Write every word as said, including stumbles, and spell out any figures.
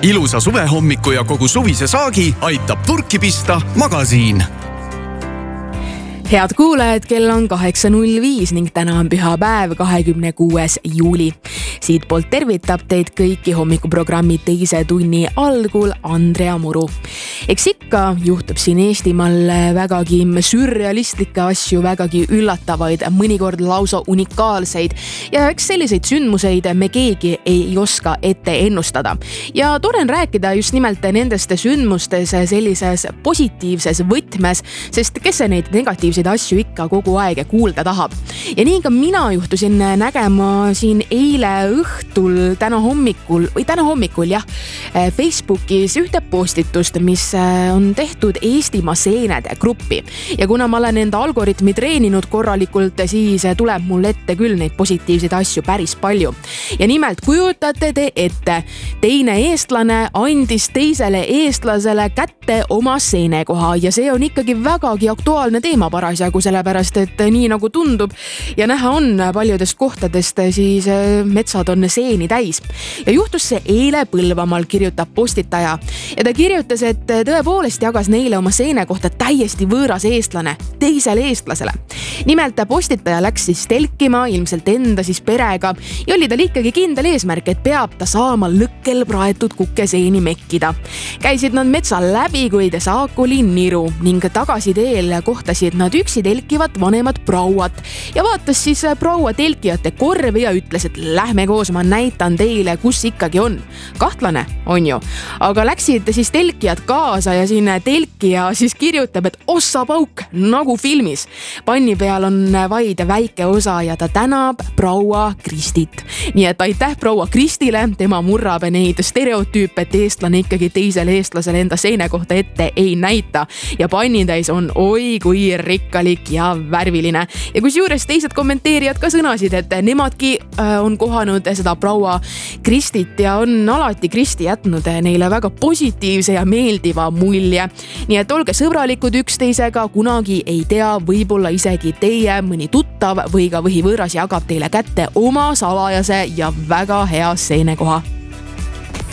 ilusa suvehommiku ja kogu suvise saagi aitab turki pista Magasiin. Head kuulajad, kell on kaheksa null viis ning täna on pühapäev, kahekümne kuues juuli. Siit poolt tervitab teid kõiki hommikuprogrammi teise tunni algul Andrea Muru. Eks ikka juhtub siin Eestimaal vägagi sürrealistlikke asju, vägagi üllatavaid, mõnikord lausa unikaalseid ja eks selliseid sündmuseid me keegi ei oska ette ennustada. Ja tore on rääkida just nimelt nendest sündmustes sellises positiivses võtmes, sest kes see neid negatiivseid asju ikka kogu aeg kuulda tahab. Ja nii ka mina juhtusin nägema siin eile õhtul, täna hommikul, või täna hommikul jah, Facebookis ühte postitust, mis on tehtud Eestimaa seenede gruppi. Ja kuna ma olen enda algoritmi treeninud korralikult, siis tuleb mul ette küll neid positiivseid asju päris palju. Ja nimelt kujutate te ette, teine eestlane andis teisele eestlasele kätte oma seenekoha ja see on ikkagi vägagi aktuaalne teema parasjagu, sellepärast, et nii nagu tundub ja näha on paljudest kohtadest, siis metsad on seeni täis. Ja juhtus see eile Põlvamaal, kirjutab postitaja. Ja ta kirjutas, et tõepoolest jagas neile oma seene kohta täiesti võõras eestlane teisele eestlasele. Nimelt postitaja läks siis telkima, ilmselt enda siis perega ja oli tal ikkagi kindel eesmärk, et peab ta saama lõkkel praetud kukeseeni mekkida. Käisid nad metsal läbi, kuid saak oli niru ning tagasi teel kohtasid nad üksi telkivat vanemat prouat ja vaatas siis proua telkijate korvi ja ütles, et lähme koos, ma näitan teile, kus ikkagi on. Kahtlane on ju, aga läksid siis telkijad kaasa ja siin telkija siis kirjutab, et ossa pauk nagu filmis. Panni peal on vaid väike osa ja ta tänab proua Kristit. Nii et aitäh proua Kristile, tema murrab neid stereotüüpe, et eestlane ikkagi teisele eestlasele enda seene kohta ette ei näita ja pannitäis on oi kui rikkalik ja värviline. Ja kus juures teised kommenteerijad ka sõnasid, et nemadki on kohanud seda proua Kristit ja on alati Kristi jätnud neile väga positiivse ja meeldiva mulje. Nii et olge sõbralikud üksteisega, kunagi ei tea, võib-olla isegi teie mõni tuttav või ka võhivõõras jagab teile kätte oma salajase ja väga hea seenekoha.